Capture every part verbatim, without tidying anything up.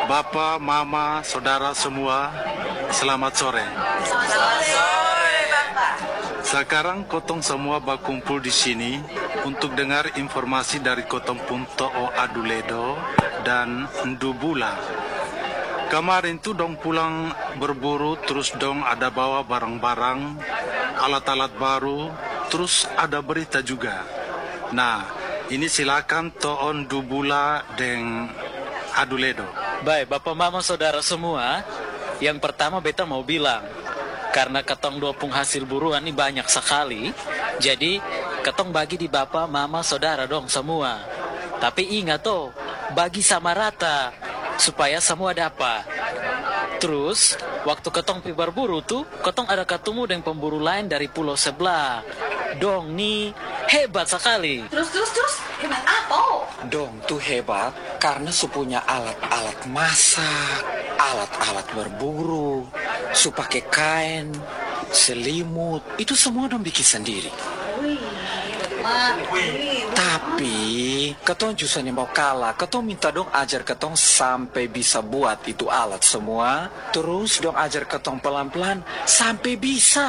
Bapak, Mama, Saudara semua, selamat sore. Selamat sore, Bapak. Sekarang kotong semua berkumpul di sini untuk dengar informasi dari kotong Punto O Aduledo dan Ndubula. Kemarin tuh dong pulang berburu, terus dong ada bawa barang-barang, alat-alat baru, terus ada berita juga. Nah, ini silakan Toon Ndubula dan Aduledo. Baik, Bapak Mama Saudara semua, yang pertama beta mau bilang, karena ketong dua penghasil buruan ini banyak sekali, jadi ketong bagi di Bapak Mama Saudara dong semua. Tapi ingat tuh, bagi sama rata, supaya semua dapat. Terus, waktu ketong pi berburu tuh, ketong ada ketemu dengan pemburu lain dari pulau sebelah. Dong nih, hebat sekali. Terus, terus, terus, hebat apa? Dong tuh hebat karena su punya alat-alat masak, alat-alat berburu, su pakai kain, selimut, itu semua dong bikin sendiri. Wih, hebat. Wih, Tapi ketong justru mau kalah, ketong minta dong ajar ketong sampai bisa buat itu alat semua, terus dong ajar ketong pelan-pelan sampai bisa.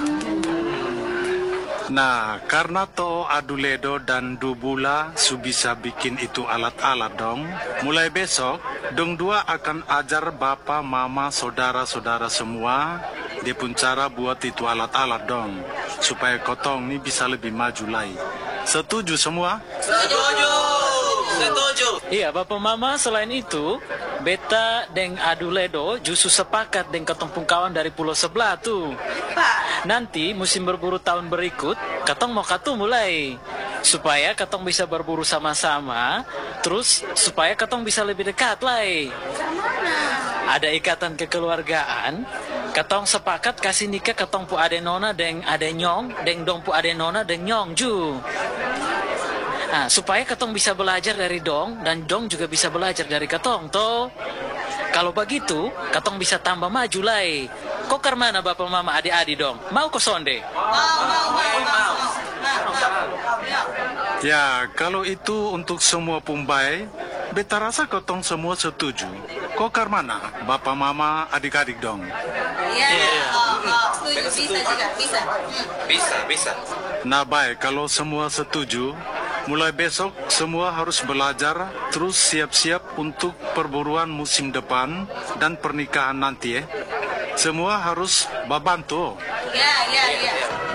Nah, karena To Aduledo dan Ndubula su bisa bikin itu alat-alat dong, mulai besok, dong dua akan ajar Bapak, Mama, Saudara-saudara semua, dia pun cara buat itu alat-alat dong, supaya kotong ini bisa lebih maju lagi. Setuju semua? setuju. Setuju. Iya, Bapak Mama, selain itu, beta dan Aduledo justru sepakat dengan ketong kawan dari pulau sebelah tuh. Pak, Nanti musim berburu tahun berikut, ketong mau katu mulai. Supaya ketong bisa berburu sama-sama, terus supaya ketong bisa lebih dekat lah. mana? Ada ikatan kekeluargaan, ketong sepakat kasih nikah ketong pu ade nona deng ade nyong, deng dong pu ade nona deng nyong ju. Nah, supaya ketong bisa belajar dari dong, dan dong juga bisa belajar dari ketong, toh. Kalau begitu, ketong bisa tambah maju lah. Kok karmana Bapak Mama adik-adik dong? Mau ke sonde? Mau, mau, mau, mau. Ya, kalau itu untuk semua pumbai, beta rasa kotong semua setuju. Kok karmana? Bapak, Mama, adik-adik dong. Iya, oh, oh, setuju, bisa juga, bisa. Hmm. Bisa, bisa. Nah baik, kalau semua setuju, mulai besok semua harus belajar, terus siap-siap untuk perburuan musim depan dan pernikahan nanti ya. Semua harus membantu. Ya, ya, ya.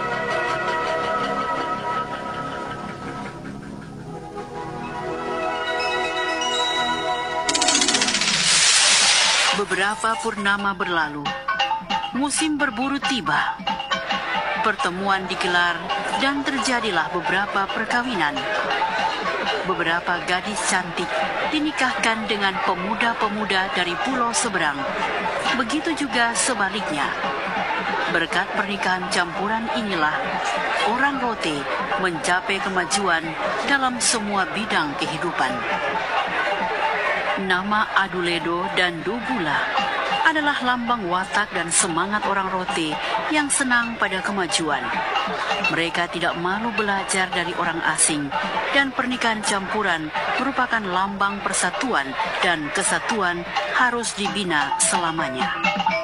Beberapa purnama berlalu, musim berburu tiba. Pertemuan digelar dan terjadilah beberapa perkawinan. Beberapa gadis cantik dinikahkan dengan pemuda-pemuda dari pulau seberang. Begitu juga sebaliknya. Berkat pernikahan campuran inilah orang Rote mencapai kemajuan dalam semua bidang kehidupan. Nama Aduledo dan Ndubula adalah lambang watak dan semangat orang Rote yang senang pada kemajuan. Mereka tidak malu belajar dari orang asing, dan pernikahan campuran merupakan lambang persatuan, dan kesatuan harus dibina selamanya.